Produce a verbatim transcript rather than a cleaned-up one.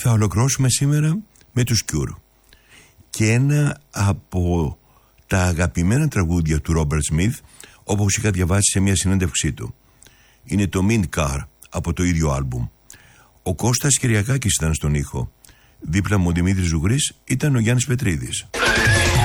Θα ολοκληρώσουμε σήμερα με τους Cure και ένα από τα αγαπημένα τραγούδια του Ρόμπερτ Σμιθ, όπως είχα διαβάσει σε μια συνέντευξή του. Είναι το Mint Car από το ίδιο άλμπουμ. Ο Κώστας Κυριακάκης ήταν στον ήχο. Δίπλα μου ο Δημήτρης Ζουγρής, ήταν ο Γιάννης Πετρίδης.